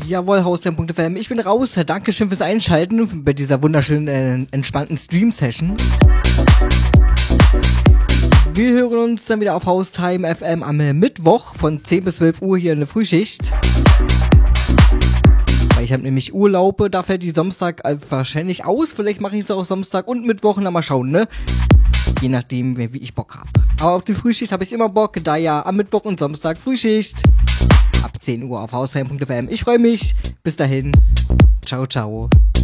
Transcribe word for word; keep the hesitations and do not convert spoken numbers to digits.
Jawohl, Haustime Punkt F M. Ich bin raus. Dankeschön fürs Einschalten bei dieser wunderschönen, äh, entspannten Stream-Session. Wir hören uns dann wieder auf Haustime F M am Mittwoch von zehn bis zwölf Uhr hier in der Frühschicht. Weil ich habe nämlich Urlaube, da fällt die Samstag wahrscheinlich aus. Vielleicht mache ich es auch Samstag und Mittwoch, dann mal schauen, ne? Je nachdem, wie ich Bock habe. Aber auf die Frühschicht habe ich immer Bock, da ja am Mittwoch und Samstag Frühschicht. Ab zehn Uhr auf Haustime Punkt F M. Ich freue mich. Bis dahin. Ciao, ciao.